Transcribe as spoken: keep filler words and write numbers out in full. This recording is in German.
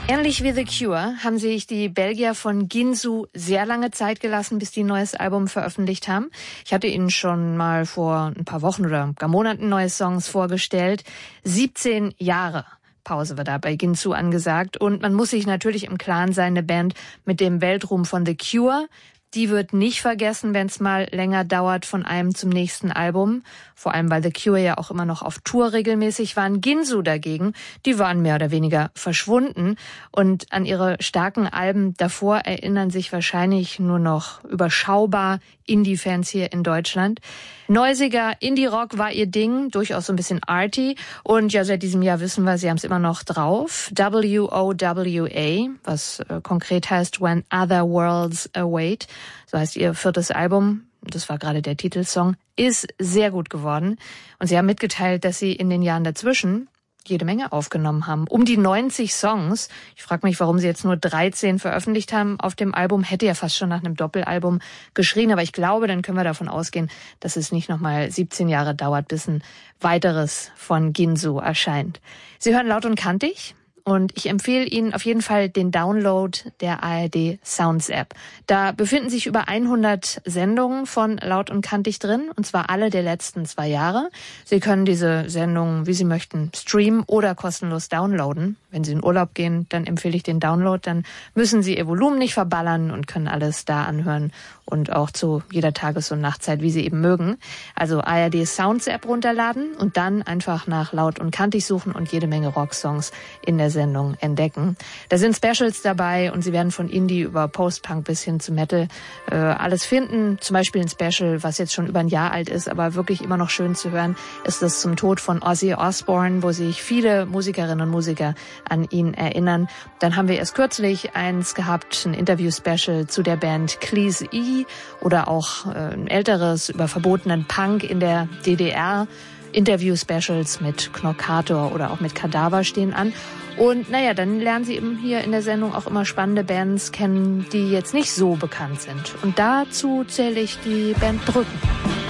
Ähnlich wie The Cure haben sich die Belgier von Ginsu sehr lange Zeit gelassen, bis die ein neues Album veröffentlicht haben. Ich hatte Ihnen schon mal vor ein paar Wochen oder gar Monaten neue Songs vorgestellt. siebzehn Jahre Pause wird da bei Ginsu angesagt. Und man muss sich natürlich im Klaren sein, eine Band mit dem Weltruhm von The Cure, die wird nicht vergessen, wenn es mal länger dauert von einem zum nächsten Album. Vor allem, weil The Cure ja auch immer noch auf Tour regelmäßig waren. Ginsu dagegen, die waren mehr oder weniger verschwunden. Und an ihre starken Alben davor erinnern sich wahrscheinlich nur noch überschaubar Indie-Fans hier in Deutschland. Neusiger Indie-Rock war ihr Ding, durchaus so ein bisschen arty. Und ja, seit diesem Jahr wissen wir, sie haben es immer noch drauf. W O W A, was äh, konkret heißt When Other Worlds Await. So heißt ihr viertes Album. Das war gerade der Titelsong, ist sehr gut geworden. Und sie haben mitgeteilt, dass sie in den Jahren dazwischen jede Menge aufgenommen haben. Um die neunzig Songs. Ich frage mich, warum sie jetzt nur dreizehn veröffentlicht haben auf dem Album. Hätte ja fast schon nach einem Doppelalbum geschrien. Aber ich glaube, dann können wir davon ausgehen, dass es nicht nochmal siebzehn Jahre dauert, bis ein weiteres von Ginsu erscheint. Sie hören Laut und Kantig. Und ich empfehle Ihnen auf jeden Fall den Download der A R D Sounds App. Da befinden sich über hundert Sendungen von Laut und Kantig drin, und zwar alle der letzten zwei Jahre. Sie können diese Sendungen, wie Sie möchten, streamen oder kostenlos downloaden. Wenn Sie in Urlaub gehen, dann empfehle ich den Download. Dann müssen Sie Ihr Volumen nicht verballern und können alles da anhören und auch zu jeder Tages- und Nachtzeit, wie Sie eben mögen. Also A R D Sounds App runterladen und dann einfach nach Laut und Kantig suchen und jede Menge Rocksongs in der Sendung entdecken. Da sind Specials dabei und Sie werden von Indie über Post-Punk bis hin zu Metal äh, alles finden. Zum Beispiel ein Special, was jetzt schon über ein Jahr alt ist, aber wirklich immer noch schön zu hören, ist das zum Tod von Ozzy Osbourne, wo sich viele Musikerinnen und Musiker an ihn erinnern. Dann haben wir erst kürzlich eins gehabt, ein Interview-Special zu der Band Cleese E oder auch äh, ein älteres über verbotenen Punk in der D D R. Interview-Specials mit Knockator oder auch mit Kadaver stehen an. Und naja, dann lernen Sie eben hier in der Sendung auch immer spannende Bands kennen, die jetzt nicht so bekannt sind. Und dazu zähle ich die Band Brücken.